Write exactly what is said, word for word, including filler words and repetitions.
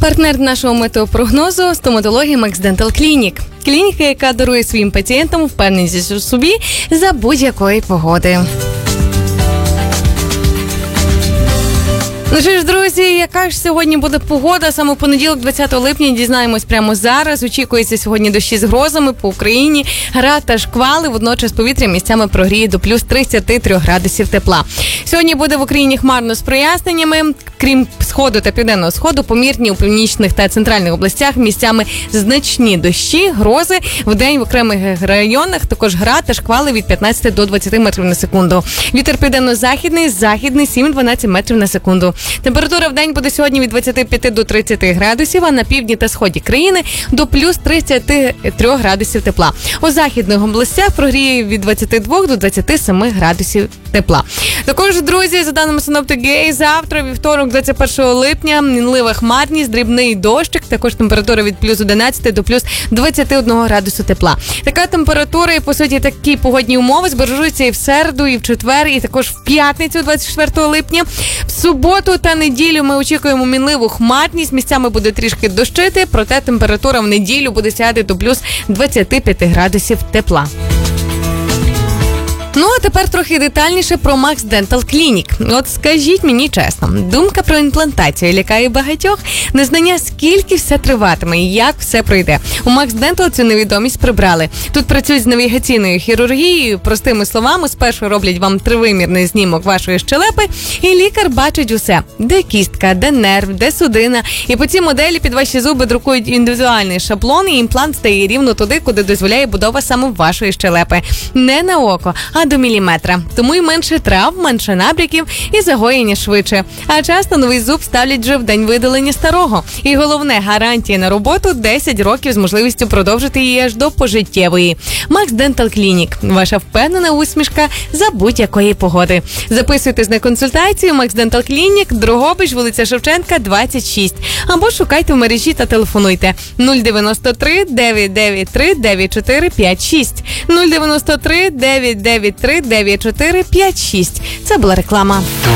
Партнер нашого метеопрогнозу – стоматологія Max Dental Clinic. Клініка, яка дарує своїм пацієнтам впевненість у собі за будь-якої погоди. Ну що ж, друзі, яка ж сьогодні буде погода? Саме в понеділок, двадцятого липня, дізнаємось прямо зараз. Очікується сьогодні дощі з грозами по Україні, град та шквали. Водночас повітря місцями прогріє до плюс тридцяти трьох градусів тепла. Сьогодні буде в Україні хмарно з проясненнями. Крім сходу та південного сходу, помірні у північних та центральних областях місцями значні дощі, грози. Вдень в окремих районах також град та шквали від п'ятнадцяти до двадцяти метрів на секунду. Вітер південно-західний, західний сім-дванадцять метрів на секунду. Температура в день буде сьогодні від двадцяти п'яти до тридцяти градусів, а на півдні та сході країни до плюс тридцяти трьох градусів тепла. У західних областях прогріє від двадцяти двох до двадцяти семи градусів тепла. Також, друзі, за даними синоптики, завтра, вівторок, двадцять першого липня, мінлива хмарність, дрібний дощик, також температура від плюс одинадцяти до плюс двадцяти одного градусу тепла. Така температура і, по суті, такі погодні умови збережуться і в середу, і в четвер, і також в п'ятницю, двадцять четвертого липня. В суботу та неділю ми очікуємо мінливу хмарність, місцями буде трішки дощити, проте температура в неділю буде сягати до плюс двадцяти п'яти градусів тепла. Ну, а тепер трохи детальніше про Max Dental Clinic. От скажіть мені чесно, думка про імплантацію лякає багатьох, незнання, скільки все триватиме і як все пройде. У Max Dental цю невідомість прибрали. Тут працюють з навігаційною хірургією, простими словами, спершу роблять вам тривимірний знімок вашої щелепи, і лікар бачить усе. Де кістка, де нерв, де судина. І по цій моделі під ваші зуби друкують індивідуальний шаблон, і імплант стає рівно туди, куди дозволяє будова саме вашої щелепи. Не на око, а до міліметра. Тому й менше травм, менше набряків і загоєння швидше. А часто новий зуб ставлять вже в день видалення старого. І головне, гарантія на роботу десять років з можливістю продовжити її аж до пожиттєвої. Max Dental Clinic. Ваша впевнена усмішка за будь-якої погоди. Записуйтесь на консультацію Max Dental Clinic, Дрогобич, вулиця Шевченка, двадцять шість. Або шукайте в мережі та телефонуйте нуль дев'яносто три дев'ять дев'ять три дев'ять чотири п'ять шість. нуль дев'яносто три дев'ять дев'ять три дев'ять чотири п'ять шість. Це була реклама.